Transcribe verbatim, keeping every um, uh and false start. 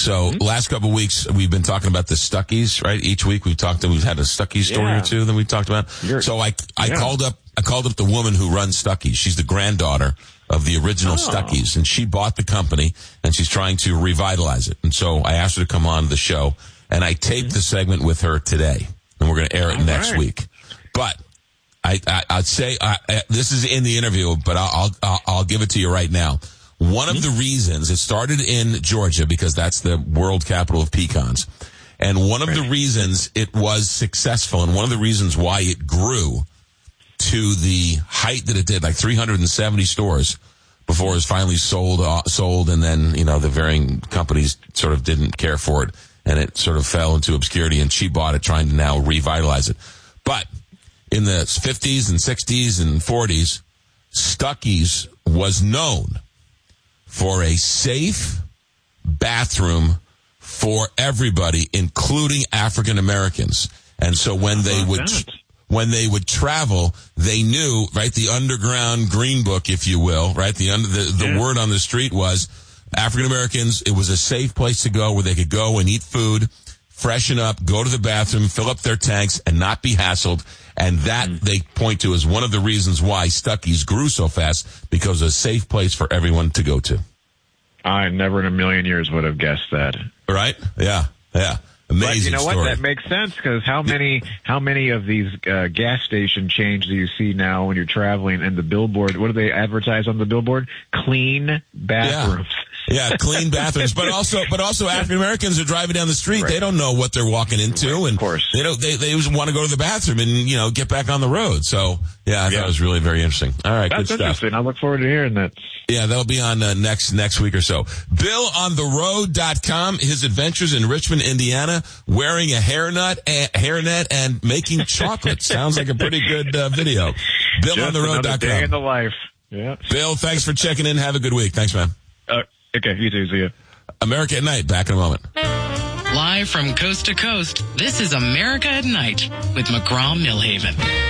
So mm-hmm. last couple of weeks, we've been talking about the Stuckies, right? Each week we've talked, we've had a Stuckey story yeah. or two that we talked about. You're, so I, I yeah. called up, I called up the woman who runs Stuckies. She's the granddaughter of the original oh. Stuckies, and she bought the company, and she's trying to revitalize it. And so I asked her to come on the show, and I taped mm-hmm. the segment with her today, and we're going to air it All next right. week. But I, I, I'd say I, I, this is in the interview, but I'll, I'll, I'll give it to you right now. One of the reasons, it started in Georgia because that's the world capital of pecans. And one of right. the reasons it was successful, and one of the reasons why it grew to the height that it did, like three hundred seventy stores before it was finally sold, uh, sold, and then, you know, the varying companies sort of didn't care for it, and it sort of fell into obscurity, and she bought it trying to now revitalize it. But in the fifties and sixties and forties, Stuckies was known for a safe bathroom for everybody, including African Americans. And so when they would when they would travel, they knew, right, the underground green book, if you will, right, the under, the, the yeah. word on the street was African Americans. It was a safe place to go where they could go and eat food, freshen up, go to the bathroom, fill up their tanks, and not be hassled. And that mm. they point to as one of the reasons why Stuckies grew so fast, because it was a safe place for everyone to go to. I never in a million years would have guessed that. Right? Yeah. Yeah. Amazing But you know story. what? That makes sense, because how many how many of these uh, gas station chains do you see now when you're traveling, and the billboard, what do they advertise on the billboard? Clean bathrooms. Yeah. Yeah, clean bathrooms, but also, but also African Americans are driving down the street. Right. They don't know what they're walking into, right, and of course. they don't. They they just want to go to the bathroom and, you know, get back on the road. So yeah, I yeah. thought it was really very interesting. All right, that's good interesting. stuff. I look forward to hearing that. Yeah, that'll be on uh, next next week or so. Bill on the road dot com, his adventures in Richmond, Indiana, wearing a hairnet, a hairnet, and making chocolate. Sounds like a pretty good uh, video. Bill on the road dot com. Day in the life. Yeah. Bill, thanks for checking in. Have a good week. Thanks, man. Uh, okay, you too. See ya. America at Night, back in a moment. Live from coast to coast, this is America at Night with McGraw Millhaven.